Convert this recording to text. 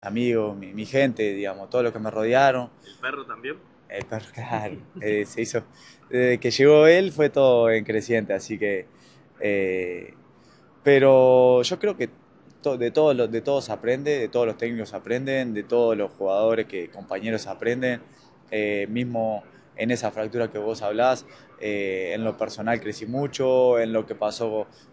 amigos, mi gente, digamos, todos los que me rodearon. ¿El perro también? El perro, claro, se hizo. Desde que llegó él fue todo en creciente, así que. eh, pero yo creo que de todos se aprende, de todos los técnicos aprenden, de todos los jugadores compañeros aprenden, mismo en esa fractura que vos hablás, en lo personal crecí mucho, en lo que pasó